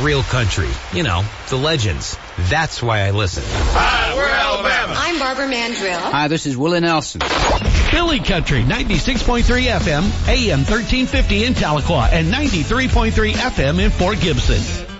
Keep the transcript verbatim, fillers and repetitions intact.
real country. You know, the legends. That's why I listen. Hi, we're Alabama. I'm Barbara Mandrill. Hi, this is Willie Nelson. Philly Country, ninety-six point three F M, A M thirteen fifty in Tahlequah, and ninety-three point three F M in Fort Gibson.